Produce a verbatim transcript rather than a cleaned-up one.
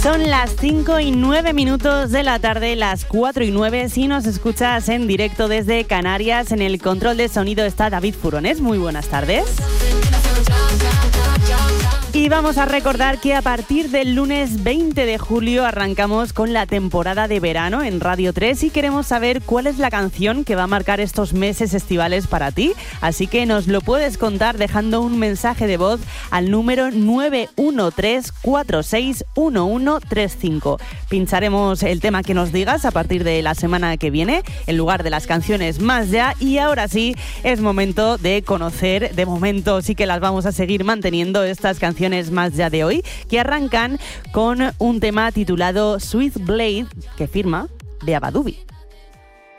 Son las cinco y nueve minutos de la tarde, las cuatro y nueve. Si nos escuchas en directo desde Canarias, en el control de sonido está David Furones. Muy buenas tardes. Y vamos a recordar que a partir del lunes veinte de julio arrancamos con la temporada de verano en Radio tres y queremos saber cuál es la canción que va a marcar estos meses estivales para ti. Así que nos lo puedes contar dejando un mensaje de voz al número nueve uno tres cuatro seis uno uno tres cinco. Pincharemos el tema que nos digas a partir de la semana que viene en lugar de las canciones más ya. Y ahora sí, es momento de conocer, de momento sí que las vamos a seguir manteniendo, estas canciones más ya de hoy, que arrancan con un tema titulado Sweet Blade, que firma Beabadoobee.